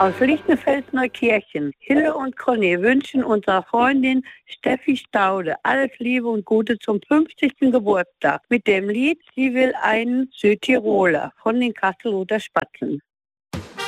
Aus Lichtenfels-Neukirchen. Hille und Conny wünschen unserer Freundin Steffi Staude alles Liebe und Gute zum 50. Geburtstag. Mit dem Lied "Sie will einen Südtiroler" von den Kasseloter Spatzen.